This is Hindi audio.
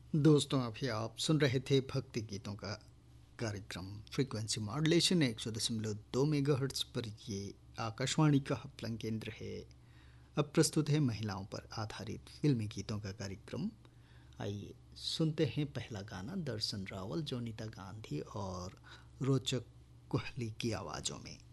दोस्तों, अभी आप सुन रहे थे भक्ति गीतों का कार्यक्रम फ्रीक्वेंसी मॉड्यूलेशन 100.2 मेगाहर्ट्ज़ पर। ये आकाशवाणी का हपलंग केंद्र है। अब प्रस्तुत है महिलाओं पर आधारित फिल्मी गीतों का कार्यक्रम। आइए सुनते हैं पहला गाना दर्शन रावल, जोनीता गांधी और रोचक कोहली की आवाज़ों में।